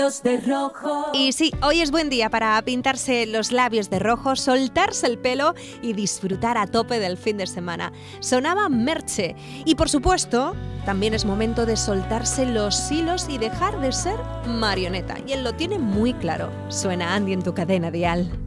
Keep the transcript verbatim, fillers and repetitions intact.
De rojo. Y sí, hoy es buen día para pintarse los labios de rojo, soltarse el pelo y disfrutar a tope del fin de semana. Sonaba Merche. Y por supuesto, también es momento de soltarse los hilos y dejar de ser marioneta. Y él lo tiene muy claro. Suena Andy en tu cadena dial.